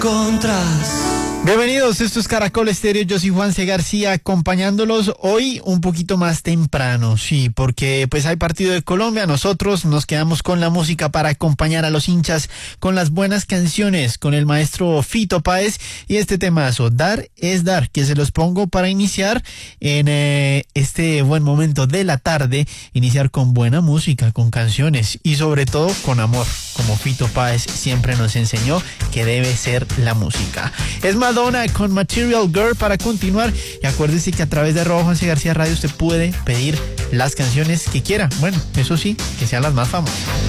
contras. Bienvenidos, esto es Caracol Estéreo, yo soy Juanse García, acompañándolos hoy un poquito más temprano, sí, porque pues hay partido de Colombia, nosotros nos quedamos con la música para acompañar a los hinchas con las buenas canciones, con el maestro Fito Páez y este temazo, Dar es Dar, que se los pongo para iniciar en este buen momento de la tarde, iniciar con buena música, con canciones y sobre todo con amor, como Fito Páez siempre nos enseñó que debe ser la música. Es Madonna con Material Girl para continuar y acuérdese que a través de Juanse García Radio usted puede pedir las canciones que quiera, bueno, eso sí, que sean las más famosas.